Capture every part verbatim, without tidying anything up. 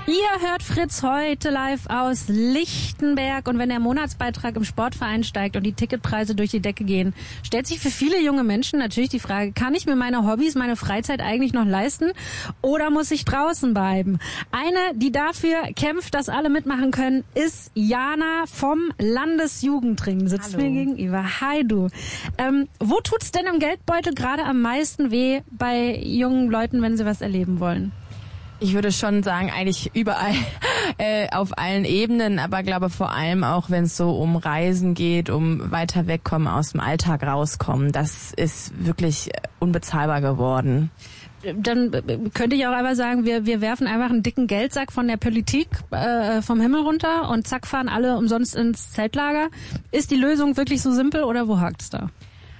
Ihr hört Fritz heute live aus Lichtenberg und wenn der Monatsbeitrag im Sportverein steigt und die Ticketpreise durch die Decke gehen, stellt sich für viele junge Menschen natürlich die Frage, kann ich mir meine Hobbys, meine Freizeit eigentlich noch leisten oder muss ich draußen bleiben? Eine, die dafür kämpft, dass alle mitmachen können, ist Jana vom Landesjugendring. Sitzt Hallo. mir gegenüber. Hi du. Ähm, wo tut's denn im Geldbeutel gerade am meisten weh bei jungen Leuten, wenn sie was erleben wollen? Ich würde schon sagen, eigentlich überall, äh, auf allen Ebenen, aber glaube vor allem auch, wenn es so um Reisen geht, um weiter wegkommen, aus dem Alltag rauskommen. Das ist wirklich unbezahlbar geworden. Dann könnte ich auch einfach sagen, wir wir werfen einfach einen dicken Geldsack von der Politik äh, vom Himmel runter und zack, fahren alle umsonst ins Zeltlager. Ist die Lösung wirklich so simpel oder wo hakt's da?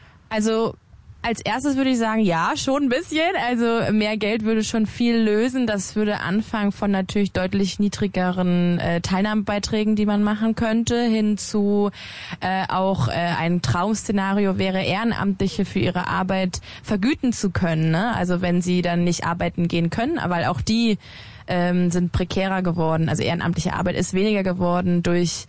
Also als erstes würde ich sagen, ja, schon ein bisschen. Also mehr Geld würde schon viel lösen. Das würde anfangen von natürlich deutlich niedrigeren äh, Teilnahmebeiträgen, die man machen könnte, hin zu äh, auch äh, ein Traum-Szenario wäre, Ehrenamtliche für ihre Arbeit vergüten zu können. Ne? Also wenn sie dann nicht arbeiten gehen können, weil auch die ähm, sind prekärer geworden. Also ehrenamtliche Arbeit ist weniger geworden durch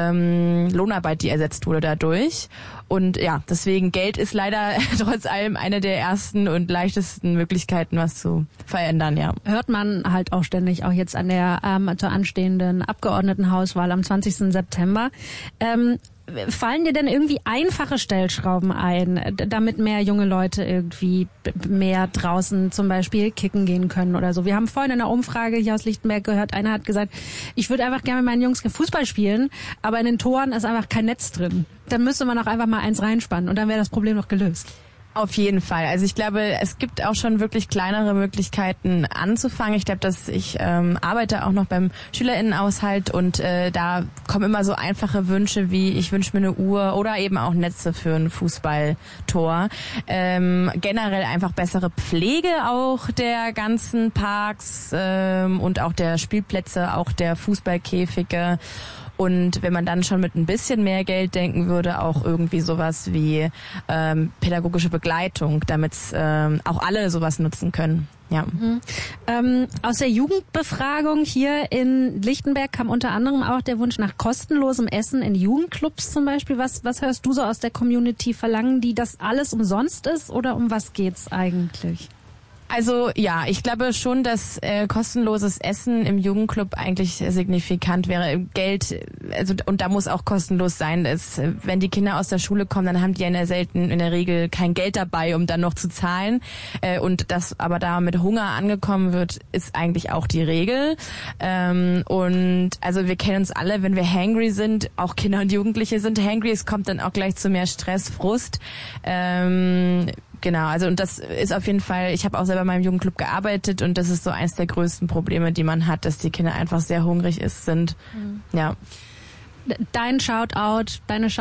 ähm, Lohnarbeit, die ersetzt wurde dadurch. Und ja, deswegen Geld ist leider trotz allem eine der ersten und leichtesten Möglichkeiten, was zu verändern, ja. Hört man halt auch ständig, auch jetzt an der ähm, zur anstehenden Abgeordnetenhauswahl am zwanzigsten September. Ähm, fallen dir denn irgendwie einfache Stellschrauben ein, damit mehr junge Leute irgendwie mehr draußen zum Beispiel kicken gehen können oder so? Wir haben vorhin in einer Umfrage hier aus Lichtenberg gehört, einer hat gesagt, ich würde einfach gerne mit meinen Jungs Fußball spielen, aber in den Toren ist einfach kein Netz drin. Dann müsste man auch einfach mal eins reinspannen und dann wäre das Problem noch gelöst. Auf jeden Fall. Also ich glaube, es gibt auch schon wirklich kleinere Möglichkeiten anzufangen. Ich glaube, dass ich ähm, arbeite auch noch beim SchülerInnenaushalt und äh, da kommen immer so einfache Wünsche wie ich wünsche mir eine Uhr oder eben auch Netze für ein Fußballtor. Ähm, generell einfach bessere Pflege auch der ganzen Parks ähm, und auch der Spielplätze, auch der Fußballkäfige. Und wenn man dann schon mit ein bisschen mehr Geld denken würde, auch irgendwie sowas wie ähm, pädagogische Begleitung, damit ähm, auch alle sowas nutzen können. Ja. Mhm. Ähm, aus der Jugendbefragung hier in Lichtenberg kam unter anderem auch der Wunsch nach kostenlosem Essen in Jugendclubs zum Beispiel. Was, was hörst du so aus der Community? Verlangen die, dass alles umsonst ist oder um was geht's eigentlich? Also ja, ich glaube schon, dass äh, kostenloses Essen im Jugendclub eigentlich signifikant wäre. Geld, also und da muss auch kostenlos sein. Es, wenn die Kinder aus der Schule kommen, dann haben die ja in der selten in der Regel kein Geld dabei, um dann noch zu zahlen. Äh, und dass aber da mit Hunger angekommen wird, ist eigentlich auch die Regel. Ähm, und also wir kennen uns alle, wenn wir hangry sind, auch Kinder und Jugendliche sind hangry, es kommt dann auch gleich zu mehr Stress, Frust. Ähm, Genau, also und das ist auf jeden Fall, ich habe auch selber in meinem Jugendclub gearbeitet und das ist so eins der größten Probleme, die man hat, dass die Kinder einfach sehr hungrig ist, sind. Mhm. Ja. Dein Shoutout, deine